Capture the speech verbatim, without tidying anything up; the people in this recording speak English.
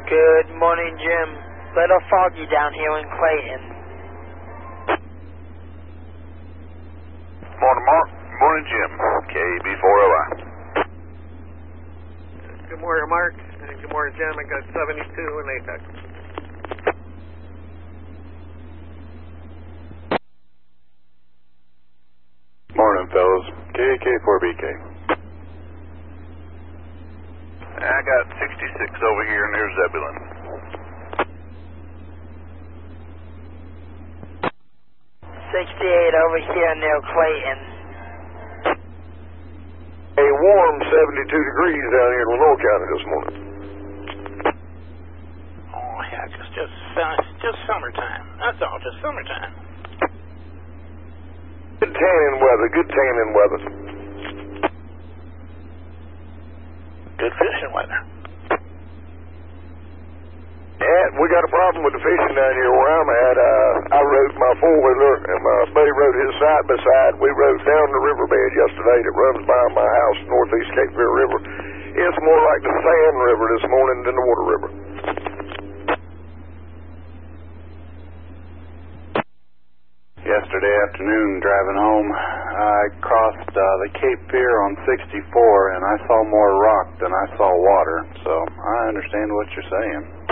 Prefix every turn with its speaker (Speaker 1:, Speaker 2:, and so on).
Speaker 1: Good morning, Jim. Little foggy down here in Clayton.
Speaker 2: Morning, Mark. Morning, Jim. K B four L I.
Speaker 3: Good morning, Mark. And good morning, Jim. I got seventy-two in A PEC.
Speaker 2: Morning, fellas. K K four B K. I got sixty-six over here near Zebulon.
Speaker 1: sixty-eight over here near Clayton.
Speaker 4: A warm seventy-two degrees down here in Lenore County this morning.
Speaker 5: Oh, heck, it's just, uh, it's just summertime. That's all, just summertime.
Speaker 4: Good tanning weather, good tanning weather.
Speaker 5: Good fishing weather.
Speaker 4: Yeah, we got a problem with the fishing down here where I'm at. Uh, I rode my four-wheeler and my buddy rode his side-by-side. We rode down the riverbed yesterday that runs by my house, Northeast Cape Fear River. It's more like the Sand River this morning than the Water River.
Speaker 2: Yesterday afternoon, driving home, I crossed uh, the Cape Fear on sixty-four, and I saw more rock than I saw water, so I understand what you're saying.